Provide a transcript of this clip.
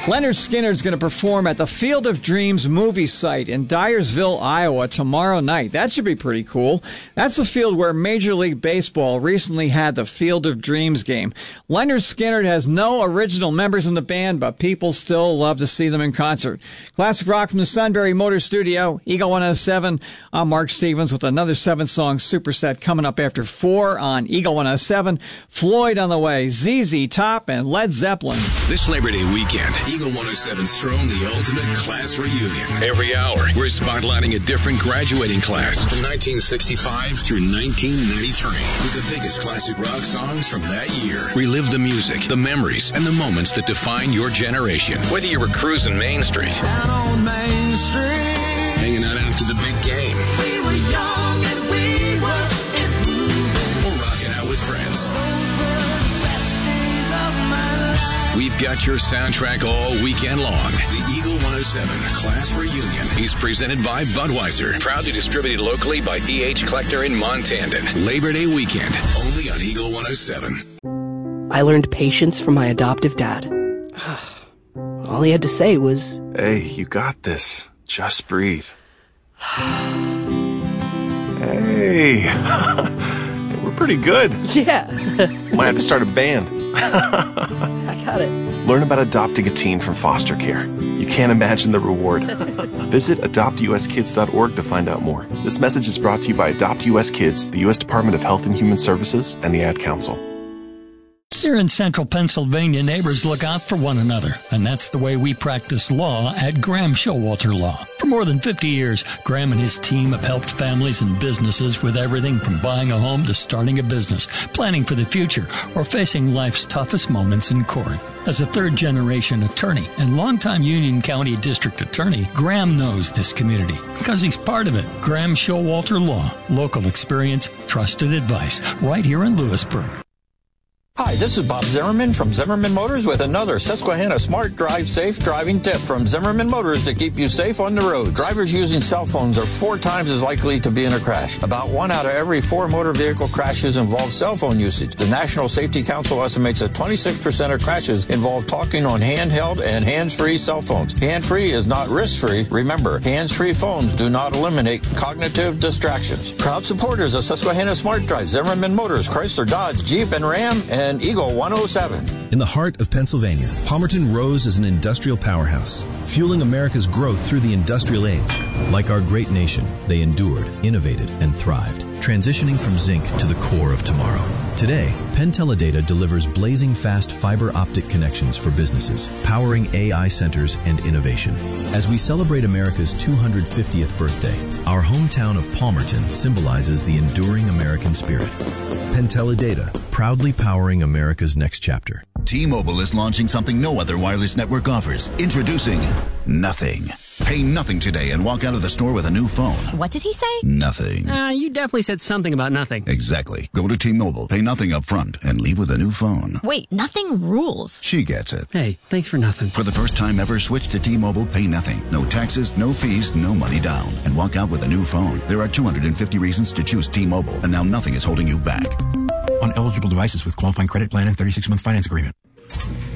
Leonard Skinner's going to perform at the Field of Dreams movie site in Dyersville, Iowa tomorrow night. That should be pretty cool. That's the field where Major League Baseball recently had the Field of Dreams game. Leonard Skinner has no original members in the band, but people still love to see them in concert. Classic rock from the Sunbury Motor Studio, Eagle 107. I'm Mark Stevens with another 7-song superset coming up after 4 on Eagle 107. Floyd on the way, ZZ Top, and Led Zeppelin. This Labor Day weekend, Eagle 107's throwing the ultimate class reunion. Every hour, we're spotlighting a different graduating class from 1965 through 1993 with the biggest classic rock songs from that year. Relive the music, the memories, and the moments that define your generation. Whether you were cruising Main Street, down on Main Street, hanging out after the big game, we were young and we were improving, or rocking out with friends. those were the best days of my life. We've got your soundtrack all weekend long. The Eagle 107 Class Reunion is presented by Budweiser. Proudly distributed locally by E.H. Kleckner in Montandon. Labor Day weekend, only on Eagle 107. I learned patience from my adoptive dad. All he had to say was, "Hey, you got this. Just breathe." Hey, we're pretty good. yeah, Might have to start a band. I got it. Learn about adopting a teen from foster care. You can't imagine the reward. Visit adoptuskids.org to find out more. This message is brought to you by Adopt US Kids, the U.S. Department of Health and Human Services, and the Ad Council. Here in central Pennsylvania, neighbors look out for one another, and that's the way we practice law at Graham Showalter Law. For more than 50 years, Graham and his team have helped families and businesses with everything from buying a home to starting a business, planning for the future, or facing life's toughest moments in court. As a third-generation attorney and longtime Union County District Attorney, Graham knows this community because he's part of it. Graham Showalter Law, local experience, trusted advice, right here in Lewisburg. Hi, this is Bob Zimmerman from Zimmerman Motors with another Susquehanna Smart Drive Safe Driving tip from Zimmerman Motors to keep you safe on the road. Drivers using cell phones are 4 times as likely to be in a crash. About 1 out of every 4 motor vehicle crashes involve cell phone usage. The National Safety Council estimates that 26% of crashes involve talking on handheld and hands-free cell phones. Hand-free is not risk-free. Remember, hands-free phones do not eliminate cognitive distractions. Proud supporters of Susquehanna Smart Drive, Zimmerman Motors, Chrysler, Dodge, Jeep, and Ram, and Eagle 107. In the heart of Pennsylvania, Palmerton rose as an industrial powerhouse, fueling America's growth through the industrial age. Like our great nation, they endured, innovated, and thrived, transitioning from zinc to the core of tomorrow. Today, Penn Teledata delivers blazing fast fiber optic connections for businesses, powering AI centers and innovation. As we celebrate America's 250th birthday, our hometown of Palmerton symbolizes the enduring American spirit. Penn Teledata, proudly powering America's next chapter. T-Mobile is launching something no other wireless network offers. Introducing Nothing. Pay nothing today and walk out of the store with a new phone. What did he say? Nothing. You definitely said something about nothing. Exactly. Go to T-Mobile, pay nothing up front, and leave with a new phone. Wait, nothing rules. She gets it. Hey, thanks for nothing. For the first time ever, switch to T-Mobile, pay nothing. No taxes, no fees, no money down. And walk out with a new phone. There are 250 reasons to choose T-Mobile, and now nothing is holding you back. On eligible devices with qualifying credit plan and 36-month finance agreement.